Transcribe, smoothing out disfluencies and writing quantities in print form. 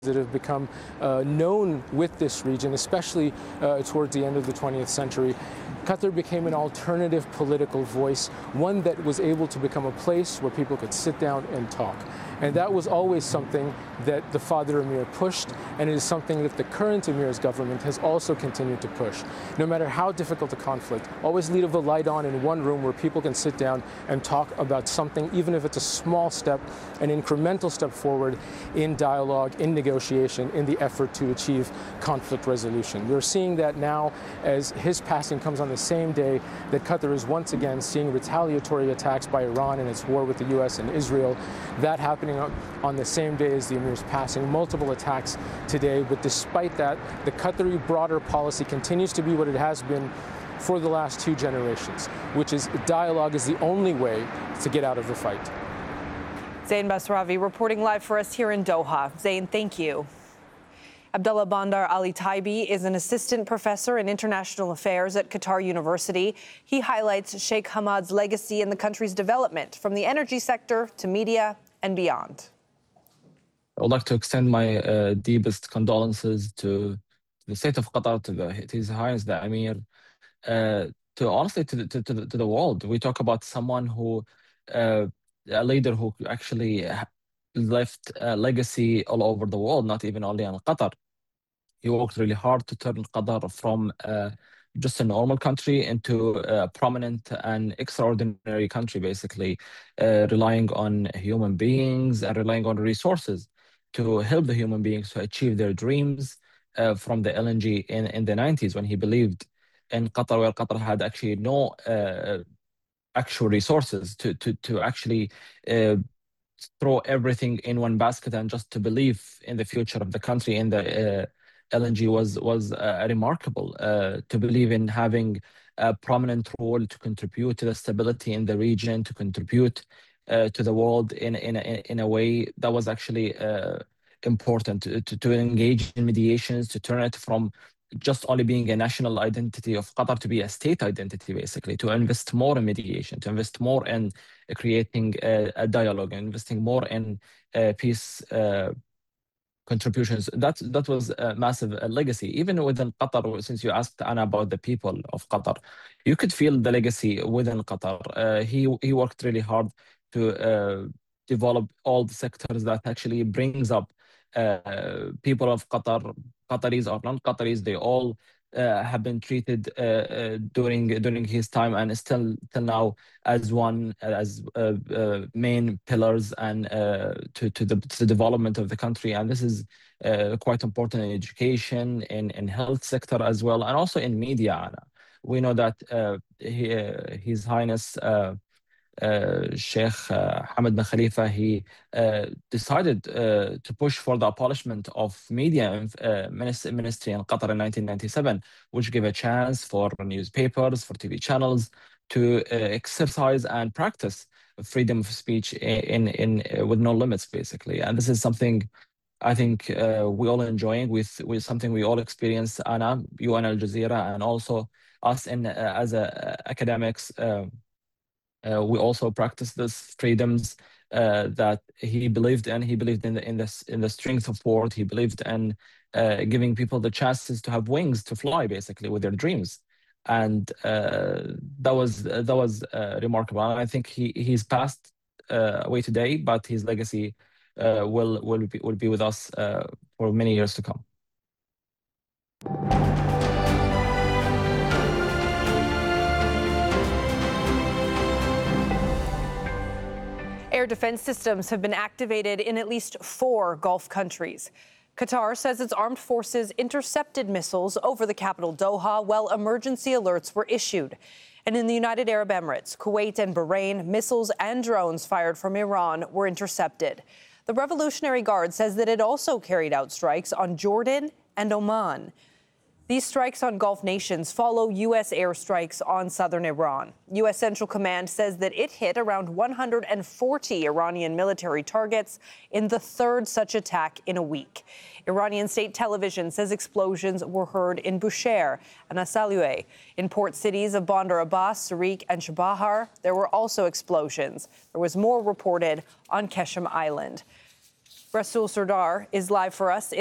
that have become known with this region, especially towards the end of the 20th century. Qatar became an alternative political voice, one that was able to become a place where people could sit down and talk. And that was always something that the father emir pushed, and it is something that the current emir's government has also continued to push. No matter how difficult the conflict, always leave the light on in one room where people can sit down and talk about something, even if it's a small step, an incremental step forward in dialogue, in negotiation, in the effort to achieve conflict resolution. We're seeing that now as his passing comes on the same day that Qatar is once again seeing retaliatory attacks by Iran in its war with the US and Israel. That happening on the same day as the emir's passing, multiple attacks today. But despite that, the Qatari broader policy continues to be what it has been for the last 2 generations, which is dialogue is the only way to get out of the fight. Zain Basravi reporting live for us here in Doha. Zain, thank you. Abdullah Bandar Ali Taibi is an assistant professor in international affairs at Qatar University. He highlights Sheikh Hamad's legacy in the country's development, from the energy sector to media and beyond. I would like to extend my deepest condolences to the state of Qatar, to His Highness the Emir, to honestly to the world. We talk about someone who, a leader who actually left a legacy all over the world, not even only in Qatar. He worked really hard to turn Qatar from just a normal country into a prominent and extraordinary country, basically, relying on human beings and relying on resources to help the human beings to achieve their dreams, from the LNG in the 90s, when he believed in Qatar, where Qatar had actually no actual resources to actually throw everything in one basket and just to believe in the future of the country. In the LNG was remarkable, to believe in having a prominent role to contribute to the stability in the region, to contribute to the world in a way that was actually important, to engage in mediations, to turn it from just only being a national identity of Qatar to be a state identity, basically, to invest more in mediation, to invest more in creating a dialogue, investing more in peace contributions. That was a massive legacy. Even within Qatar, since you asked Anna about the people of Qatar, you could feel the legacy within Qatar. He worked really hard to develop all the sectors that actually brings up people of Qatar, Qataris or non-Qataris. They all have been treated during his time and still till now as one, as main pillars and to the development of the country. And this is quite important in education, in health sector as well, and also in media. We know that His Highness Sheikh Hamad bin Khalifa, he decided to push for the abolishment of media ministry in Qatar in 1997, which gave a chance for newspapers, for TV channels to exercise and practice freedom of speech in with no limits, basically. And this is something I think we all enjoying, with something we all experience, Anna, you and Al Jazeera, and also us as academics. We also practice these freedoms that he believed in. He believed in the strength of word. He believed in giving people the chances to have wings to fly, basically, with their dreams. And that was remarkable. And I think he's passed away today, but his legacy will be with us for many years to come. Air defense systems have been activated in at least 4 Gulf countries. Qatar says its armed forces intercepted missiles over the capital Doha while emergency alerts were issued. And in the United Arab Emirates, Kuwait and Bahrain, missiles and drones fired from Iran were intercepted. The Revolutionary Guard says that it also carried out strikes on Jordan and Oman. These strikes on Gulf nations follow U.S. airstrikes on southern Iran. U.S. Central Command says that it hit around 140 Iranian military targets in the 3rd such attack in a week. Iranian state television says explosions were heard in Bushehr and Asalueh. In port cities of Bandar Abbas, Sarik, and Chabahar, there were also explosions. There was more reported on Qeshm Island. Rasul Sardar is live for us